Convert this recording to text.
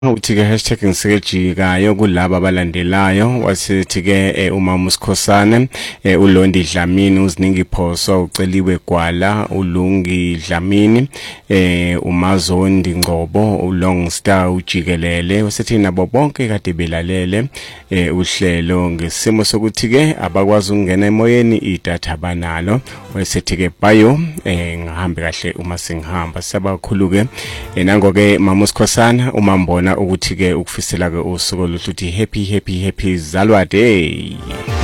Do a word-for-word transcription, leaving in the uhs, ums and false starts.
uthi ke hashtag ngisekejikayo kulabo abalandelayo wasithi ke umama uSikhosana uLondi Dlamini uziningi phoso uceliwe Gwala uLungi Dlamini uMazondi Ngcobo uLongstar ujikelele wasithi nabo bonke kade belalele uhlelo ngesimo sokuthi ke abakwazi ukungena emoyeni idatha banalo wasithi ke bayo ngihambe kahle uma singihamba sabakhulu ke nango ke mama uSikhosana umambona ukuthi ke ukufisela ke usuku oluthi happy happy happy Zalwa Day.